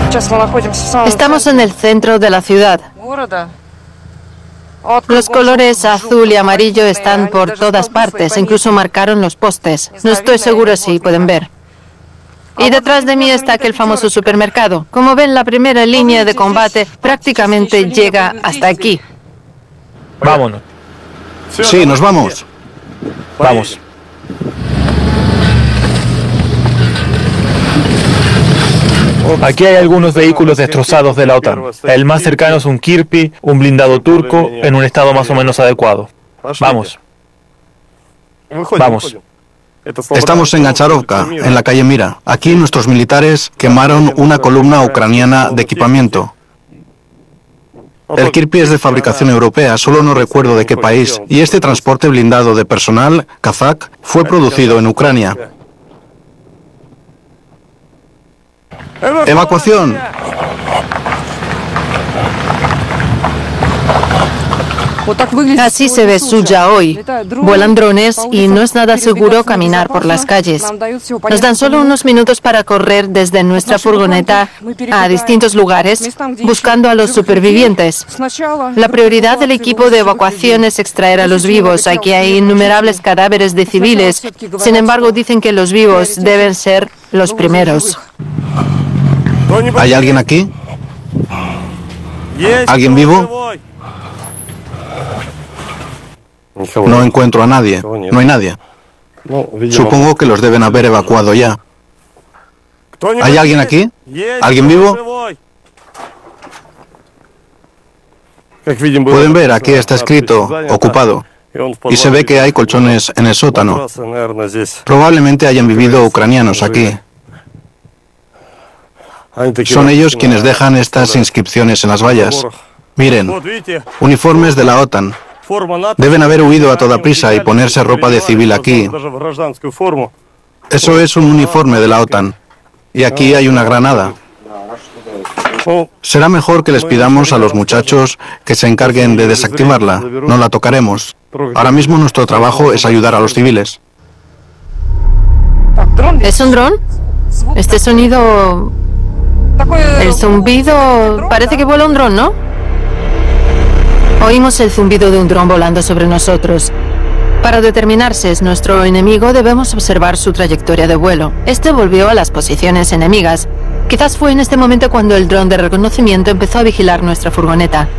Estamos en el centro de la ciudad. Los colores azul y amarillo están por todas partes, incluso marcaron los postes. No estoy seguro si pueden ver. Y detrás de mí está aquel famoso supermercado. Como ven, la primera línea de combate prácticamente llega hasta aquí. Vámonos. Sí, nos vamos. Vamos. Aquí hay algunos vehículos destrozados de la OTAN. El más cercano es un Kirpi, un blindado turco, en un estado más o menos adecuado. Vamos. Vamos. Estamos en Gacharovka, en la calle Mira. Aquí nuestros militares quemaron una columna ucraniana de equipamiento. El Kirpi es de fabricación europea, solo no recuerdo de qué país. Y este transporte blindado de personal, kazak, fue producido en Ucrania. ¡Evacuación! Así se ve Suya hoy. Vuelan drones y no es nada seguro caminar por las calles. Nos dan solo unos minutos para correr desde nuestra furgoneta a distintos lugares buscando a los supervivientes. La prioridad del equipo de evacuación es extraer a los vivos. Aquí hay innumerables cadáveres de civiles. Sin embargo, dicen que los vivos deben ser los primeros. ¿Hay alguien aquí? ¿Alguien vivo? No encuentro a nadie. No hay nadie. Supongo que los deben haber evacuado ya. ¿Hay alguien aquí? ¿Alguien vivo? Pueden ver, aquí está escrito, ocupado. Y se ve que hay colchones en el sótano. Probablemente hayan vivido ucranianos aquí. Son ellos quienes dejan estas inscripciones en las vallas. Miren, uniformes de la OTAN. Deben haber huido a toda prisa y ponerse ropa de civil aquí. Eso es un uniforme de la OTAN. Y aquí hay una granada. Será mejor que les pidamos a los muchachos que se encarguen de desactivarla. No la tocaremos. Ahora mismo nuestro trabajo es ayudar a los civiles. ¿Es un dron? Este sonido... El zumbido... Parece que vuela un dron, ¿no? Oímos el zumbido de un dron volando sobre nosotros. Para determinar si es nuestro enemigo, debemos observar su trayectoria de vuelo. Este volvió a las posiciones enemigas. Quizás fue en este momento cuando el dron de reconocimiento empezó a vigilar nuestra furgoneta.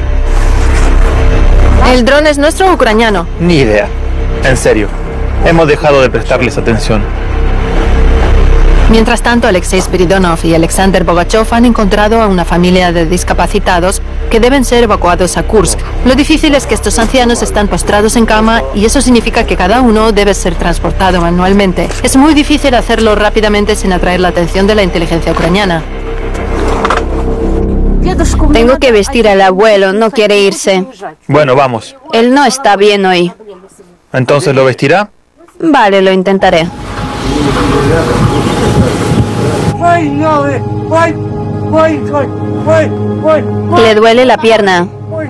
¿El dron es nuestro o ucraniano? Ni idea. En serio. Hemos dejado de prestarles atención. Mientras tanto, Alexei Spiridonov y Alexander Bogachov han encontrado a una familia de discapacitados que deben ser evacuados a Kursk. Lo difícil es que estos ancianos están postrados en cama y eso significa que cada uno debe ser transportado manualmente. Es muy difícil hacerlo rápidamente sin atraer la atención de la inteligencia ucraniana. Tengo que vestir al abuelo, no quiere irse. Bueno, vamos. Él no está bien hoy. ¿Entonces lo vestirá? Vale, lo intentaré. Le duele la pierna.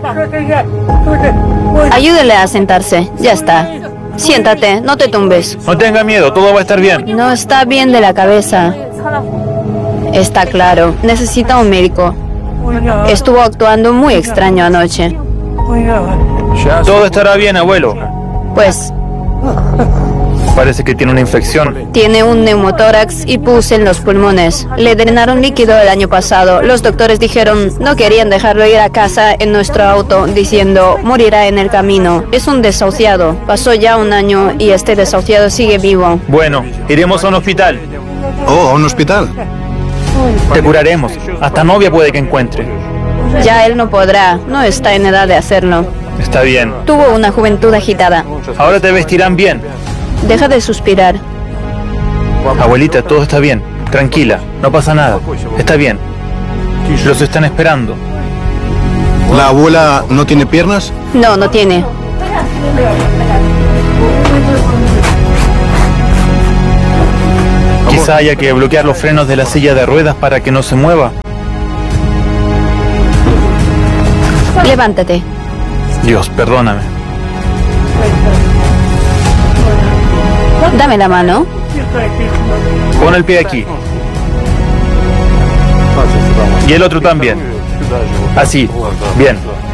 Ayúdele a sentarse. Ya está. Siéntate, no te tumbes. No tenga miedo, todo va a estar bien. No está bien de la cabeza. Está claro. Necesita un médico. Estuvo actuando muy extraño anoche. Todo estará bien, abuelo. Pues... Parece que tiene una infección. Tiene un neumotórax y pus en los pulmones. Le drenaron líquido el año pasado. Los doctores dijeron no querían dejarlo ir a casa en nuestro auto, diciendo morirá en el camino. Es un desahuciado. Pasó ya un año y este desahuciado sigue vivo. Bueno, iremos a un hospital. Oh, ¿a un hospital? Te curaremos. Hasta novia puede que encuentre. Ya él no podrá. No está en edad de hacerlo. Está bien. Tuvo una juventud agitada. Ahora te vestirán bien. Deja de suspirar. Abuelita, todo está bien. Tranquila, no pasa nada. Está bien. Los están esperando. ¿La abuela no tiene piernas? No, no tiene. Quizá haya que bloquear los frenos de la silla de ruedas para que no se mueva. Levántate. Dios, perdóname. Dame la mano. Pon el pie aquí. Y el otro también. Así. Bien.